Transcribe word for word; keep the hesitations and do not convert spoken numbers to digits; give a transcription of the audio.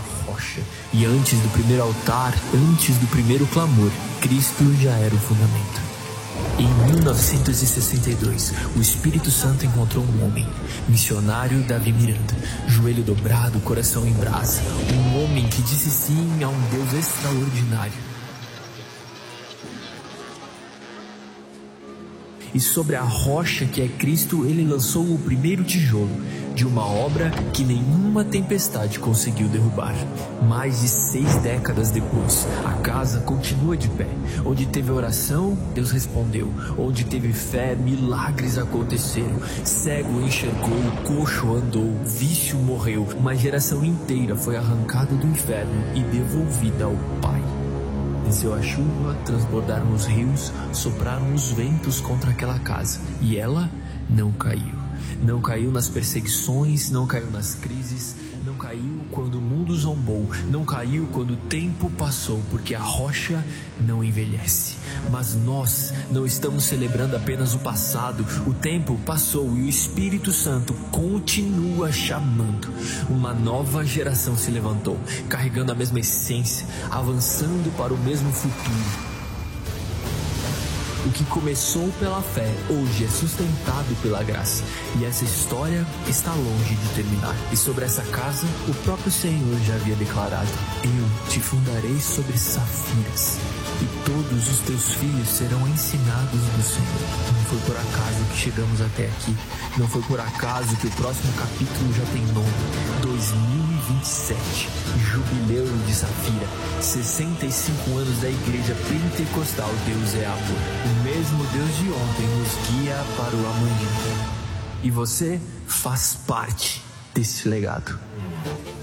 rocha. E antes do primeiro altar, antes do primeiro clamor, Cristo já era o fundamento. Em mil novecentos e sessenta e dois, o Espírito Santo encontrou um homem, missionário Davi Miranda, joelho dobrado, coração em brasa, um homem que disse sim a um Deus extraordinário. E sobre a rocha que é Cristo, ele lançou o primeiro tijolo de uma obra que nenhuma tempestade conseguiu derrubar. Mais de seis décadas depois, a casa continua de pé. Onde teve oração, Deus respondeu. Onde teve fé, milagres aconteceram. Cego enxergou, coxo andou, vício morreu. Uma geração inteira foi arrancada do inferno e devolvida ao Pai. Desceu a chuva, transbordaram os rios, sopraram os ventos contra aquela casa, e ela não caiu. Não caiu nas perseguições, não caiu nas crises, não caiu quando o mundo zombou, não caiu quando o tempo passou, porque a rocha não envelhece. Mas nós não estamos celebrando apenas o passado, o tempo passou e o Espírito Santo continua chamando. Uma nova geração se levantou, carregando a mesma essência, avançando para o mesmo futuro. O que começou pela fé, hoje é sustentado pela graça. E essa história está longe de terminar. E sobre essa casa, o próprio Senhor já havia declarado: eu te fundarei sobre safiras, e todos os teus filhos serão ensinados do Senhor. Não foi por acaso que chegamos até aqui. Não foi por acaso que o próximo capítulo já tem nome: dois mil e vinte e sete, Jubileu de Safira. sessenta e cinco anos da Igreja Pentecostal. Deus é amor. O mesmo Deus de ontem nos guia para o amanhã. E você faz parte desse legado.